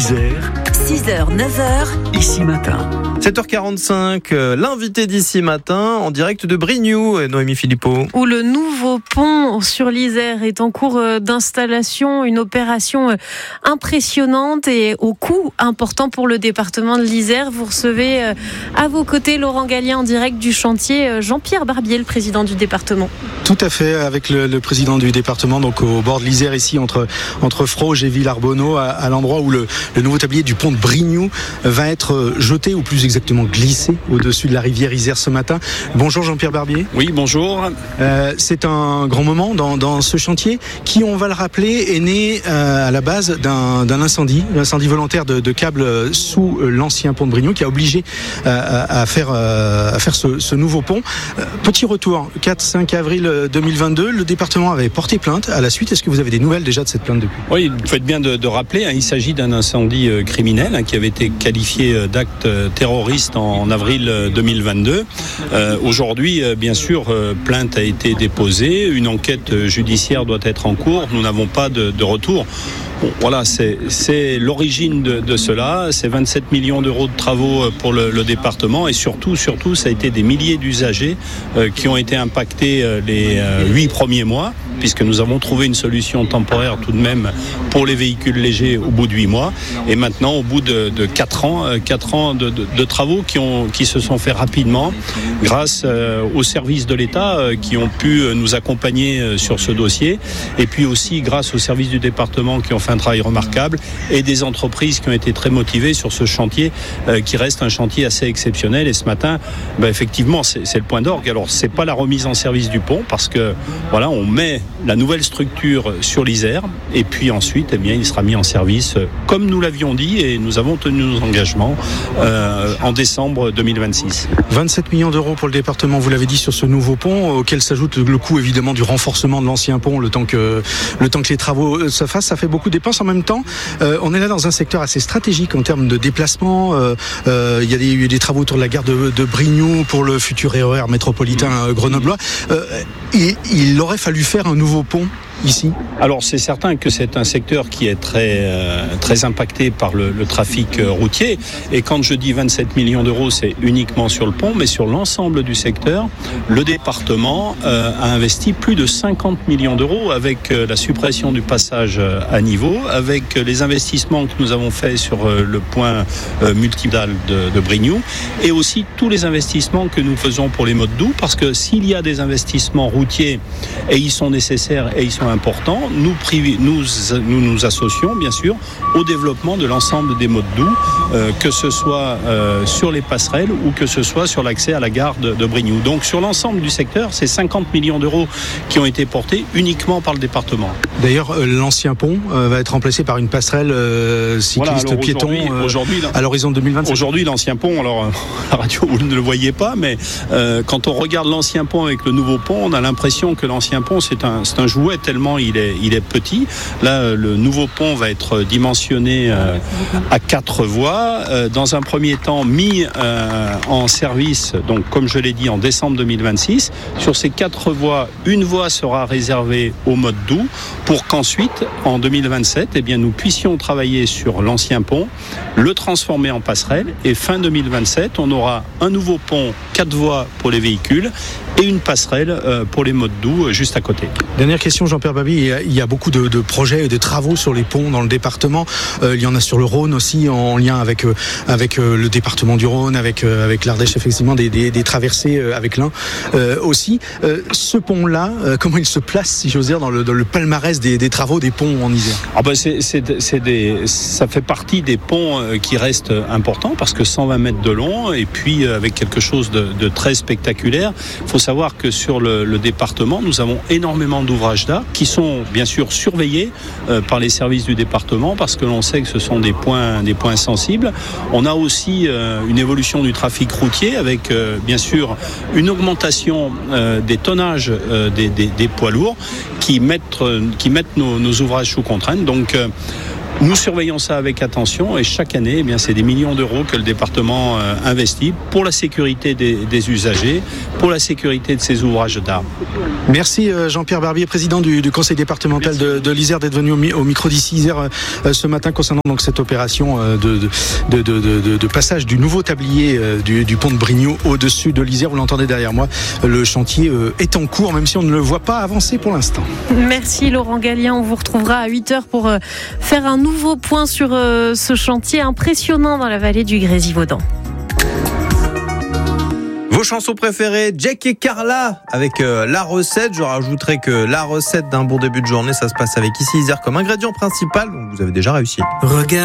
l'Isère, 6h, 9h, ici matin. 7h45, l'invité d'ici matin en direct de Brignoux, Noémie Philippot. Où le nouveau pont sur l'Isère est en cours d'installation, une opération impressionnante et au coût important pour le département de l'Isère. Vous recevez à vos côtés Laurent Gallien en direct du chantier, Jean-Pierre Barbier, le président du département. Tout à fait, avec le président du département, donc au bord de l'Isère, ici entre Froge et Villarbonneau, à l'endroit où le nouveau tablier du pont de Brignoux va être jeté, ou plus exactement glissé, au-dessus de la rivière Isère ce matin. Bonjour Jean-Pierre Barbier. Oui, bonjour. C'est un grand moment dans ce chantier qui, on va le rappeler, est né à la base d'un incendie volontaire de câbles sous l'ancien pont de Brignoux, qui a obligé à faire ce nouveau pont. Petit retour, 4-5 avril 2022, le département avait porté plainte à la suite. Est-ce que vous avez des nouvelles déjà de cette plainte depuis ? Oui, vous faites bien de rappeler, il s'agit d'un incendie criminel qui avait été qualifié d'acte terroriste en avril 2022. Aujourd'hui, bien sûr, plainte a été déposée, une enquête judiciaire doit être en cours, nous n'avons pas de retour. Bon, voilà, c'est l'origine de cela, c'est 27 millions d'euros de travaux pour le département et surtout, ça a été des milliers d'usagers qui ont été impactés les 8 premiers mois, puisque nous avons trouvé une solution temporaire tout de même pour les véhicules légers au bout de 8 mois. Et maintenant, au bout de 4 ans de travaux qui se sont faits rapidement grâce aux services de l'État qui ont pu nous accompagner sur ce dossier, et puis aussi grâce aux services du département qui ont fait un travail remarquable, et des entreprises qui ont été très motivées sur ce chantier qui reste un chantier assez exceptionnel. Et ce matin, effectivement, c'est le point d'orgue. Alors, c'est pas la remise en service du pont, parce que voilà, on met la nouvelle structure sur l'Isère, et puis ensuite, il sera mis en service comme nous l'avions dit, et nous avons tenu nos engagements en décembre 2026. 27 millions d'euros pour le département, vous l'avez dit, sur ce nouveau pont, auquel s'ajoute le coût évidemment du renforcement de l'ancien pont, le temps que les travaux se fassent. Ça fait beaucoup de dépenses. En même temps, on est là dans un secteur assez stratégique en termes de déplacement. Il y a eu des travaux autour de la gare de Brignoux pour le futur RER métropolitain grenoblois. Il aurait fallu faire un nouveau pont ici. Alors c'est certain que c'est un secteur qui est très impacté par le trafic routier, et quand je dis 27 millions d'euros, c'est uniquement sur le pont, mais sur l'ensemble du secteur, le département a investi plus de 50 millions d'euros avec la suppression du passage à niveau, avec les investissements que nous avons faits sur le point multimodal de Brignoux, et aussi tous les investissements que nous faisons pour les modes doux, parce que s'il y a des investissements routiers, et ils sont nécessaires et ils sont importants, nous nous associons bien sûr au développement de l'ensemble des modes doux, que ce soit sur les passerelles ou que ce soit sur l'accès à la gare de Brignoux. Donc sur l'ensemble du secteur, c'est 50 millions d'euros qui ont été portés uniquement par le département. D'ailleurs, l'ancien pont va être remplacé par une passerelle cycliste piéton à l'horizon 2027. Aujourd'hui, l'ancien pont, alors la radio, vous ne le voyez pas, mais quand on regarde l'ancien pont avec le nouveau pont, on a l'impression que l'ancien pont, c'est un jouet tellement il est petit. Là, le nouveau pont va être dimensionné à 4 voies. Dans un premier temps, mis en service, donc comme je l'ai dit, en décembre 2026. Sur ces 4 voies, une voie sera réservée au mode doux, pour qu'ensuite, en 2027, nous puissions travailler sur l'ancien pont, le transformer en passerelle, et fin 2027, on aura un nouveau pont 4 voies pour les véhicules et une passerelle pour les modes doux juste à côté. Dernière question, Jean-Pierre Barbier, il y a beaucoup de projets et de travaux sur les ponts dans le département. Il y en a sur le Rhône aussi, en lien avec le département du Rhône, avec l'Ardèche, effectivement, des traversées avec l'Ain aussi. Ce pont-là, comment il se place, si j'ose dire, dans le palmarès des travaux des ponts en Isère ? Ça fait partie des ponts qui restent importants, parce que 120 mètres de long, et puis avec quelque chose de très spectaculaire. Il faut savoir que sur le département, nous avons énormément d'ouvrages d'art qui sont bien sûr surveillés par les services du département, parce que l'on sait que ce sont des points sensibles. On a aussi une évolution du trafic routier avec bien sûr une augmentation des tonnages des poids lourds qui mettent nos ouvrages sous contrainte. Donc Nous surveillons ça avec attention et chaque année, eh bien, c'est des millions d'euros que le département investit pour la sécurité des usagers, pour la sécurité de ces ouvrages d'art. Merci Jean-Pierre Barbier, président du conseil départemental de l'Isère, d'être venu au micro d'ici Isère ce matin concernant donc cette opération de passage du nouveau tablier du pont de Brignoud au-dessus de l'Isère. Vous l'entendez derrière moi, le chantier est en cours, même si on ne le voit pas avancer pour l'instant. Merci Laurent Gallien, on vous retrouvera à 8h pour faire un nouveau point sur ce chantier impressionnant dans la vallée du Grésivaudan. Vos chansons préférées, Jack et Carla avec la recette. Je rajouterai que la recette d'un bon début de journée, ça se passe avec ici Isère comme ingrédient principal. Donc vous avez déjà réussi. Regarde.